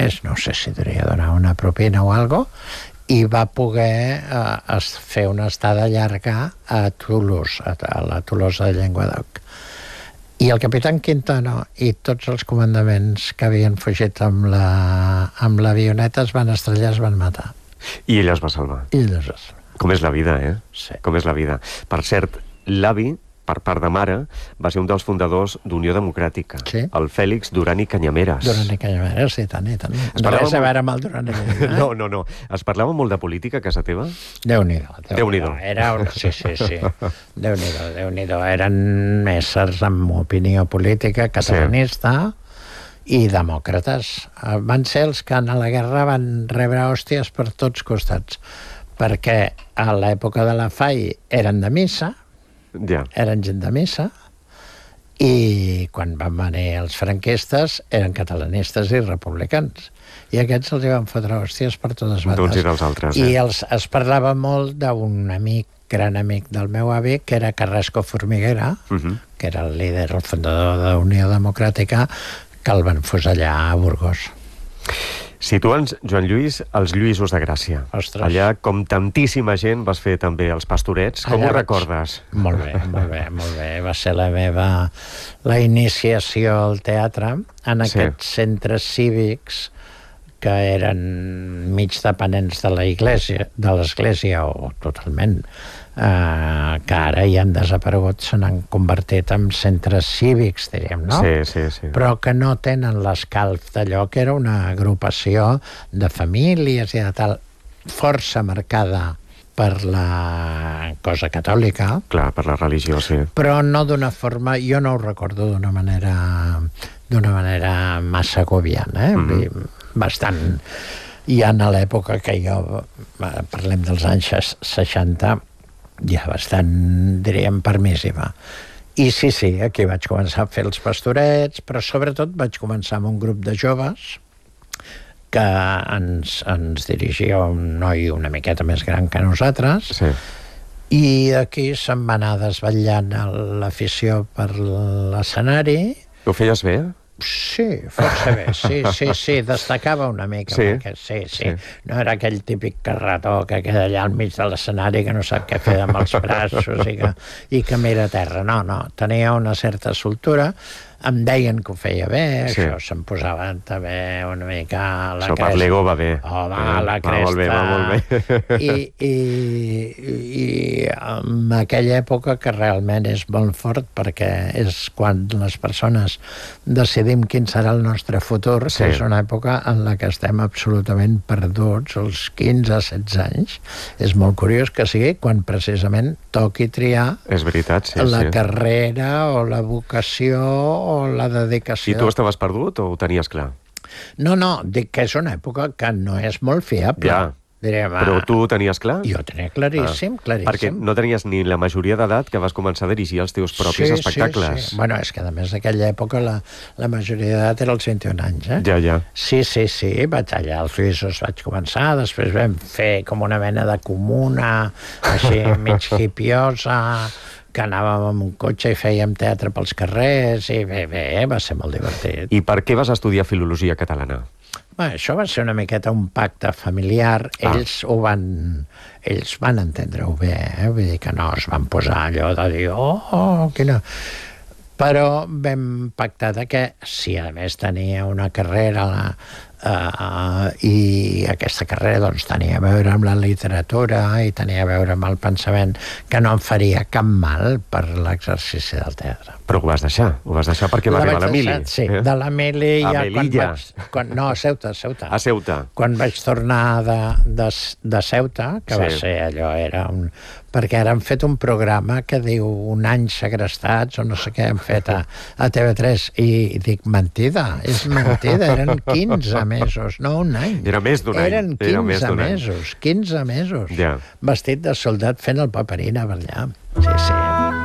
diners, no sé si devia donar una propina o alguna cosa, i va poder fer una estada llarga a Toulouse, a la Tolosa de Llenguadoc. I el capità Quintana i tots els comandaments que havien fugit amb l'avioneta es van estrellar, es van matar. I ell es va salvar. I ell es va salvar. Com és la vida, Sí. Com és la vida. Per cert, l'avi, per part de mare, va ser un dels fundadors d'Unió Democràtica. Sí. El Fèlix Duran i Canyameres. Duran i Canyameres, i tant. Res a veure amb el Duran i Canyameres. No. Es parlava molt de política a casa teva? Déu-n'hi-do. Sí. Déu-n'hi-do. Eren éssers amb opinió política, catalanista i demòcrates. Van ser els que a la guerra van rebre hòsties per tots costats, perquè a l'època de la FAI eren de missa, eren gent de missa, i quan van venir els franquistes eren catalanistes i republicans, i aquests els van fotre hòsties per totes bandes. D'uns i dels altres. I es parlava molt d'un amic, gran amic del meu avi, que era Carrasco Formiguera, que era el líder, el fundador de Unió Democràtica, que el van fusellar a Burgos. Situa'ns, Joan Lluís, els Lluïsos de Gràcia. Ostres. Allà, com tantíssima gent, vas fer també els Pastorets. Com ho recordes? Molt bé. Va ser la iniciació al teatre en aquests centres cívics que eren mig dependents de l'església, o totalment, que ara ja han desaparegut, se n'han convertit en centres cívics, diríem, no? Sí. Però que no tenen l'escalf d'allò, que era una agrupació de famílies i de tal, força marcada per la cosa catòlica. Clar, per la religió, sí. Però no d'una forma, jo no ho recordo d'una manera massa agobiant, bastant. Ja a l'època que jo, parlem dels anys 60, ja bastant, diríem, permissiva. I sí, aquí vaig començar a fer els Pastorets, però sobretot vaig començar amb un grup de joves que ens dirigia un noi una miqueta més gran que nosaltres, i aquí se'm va anar desvetllant l'afició per l'escenari. Ho feies bé? Sí, força bé, sí, destacava una mica, perquè sí. No era aquell típic carretó que queda allà al mig de l'escenari que no sap què fer amb els braços i que mira a terra. No, tenia una certa soltura, em deien que ho feia bé, això se'm posava també una mica a la cresta. Això per l'ego va bé. Home, a la cresta. Va molt bé. I en aquella època, que realment és molt fort, perquè és quan les persones decidim quin serà el nostre futur, que és una època en la que estem absolutament perduts, els 15-16 anys. És molt curiós que sigui quan precisament toqui triar la carrera o la vocació o la dedicació. I tu estaves perdut o ho tenies clar? No, dic que és una època que no és molt fiable. Ja, però tu ho tenies clar? Jo ho tenia claríssim. Perquè no tenies ni la majoria d'edat que vas començar a dirigir els teus propis espectacles. Sí. Bueno, és que a més d'aquella època la majoria d'edat era els 21 anys, Ja. Sí, vaig allà als Lluïsos, vaig començar, després vam fer com una mena de comuna, així mig hipiosa, que anàvem amb un cotxe i fèiem teatre pels carrers, i bé, va ser molt divertit. I per què vas estudiar Filologia Catalana? Això va ser una miqueta un pacte familiar. Ells van entendre-ho bé, vull dir que no es van posar allò de dir quina... Però vam pactar que si a més tenia una carrera i aquesta carrera doncs tenia a veure amb la literatura i tenia a veure amb el pensament, que no em faria cap mal per l'exercici del teatre. Però ho vas deixar perquè va arribar l'Emili. Sí, de l'Emili ja no, a Ceuta. A Ceuta. Quan vaig tornar de Ceuta, que va ser allò, perquè ara han fet un programa que diu Un any segrestats o no sé què han fet a TV3 i dic, mentida, és mentida, eren 15 mesos, no un any. Era més d'un any. Eren 15 mesos, vestit de soldat fent el Paperina per allà. Sí.